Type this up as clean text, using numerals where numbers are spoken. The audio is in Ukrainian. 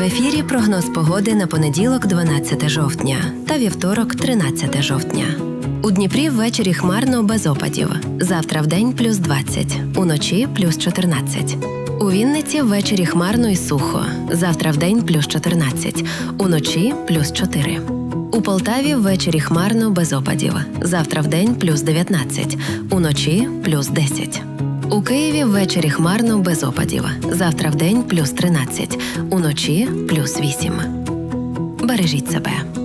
ефірі прогноз погоди на понеділок 12 жовтня та вівторок 13 жовтня. У Дніпрі ввечері хмарно без опадів. Завтра вдень плюс 20, уночі плюс 14. У Вінниці ввечері хмарно і сухо. Завтра вдень плюс 14, уночі плюс 4. У Полтаві ввечері хмарно без опадів. Завтра вдень плюс 19, уночі плюс 10. У Києві ввечері хмарно без опадів. Завтра вдень плюс 13, уночі плюс 8. Бережіть себе.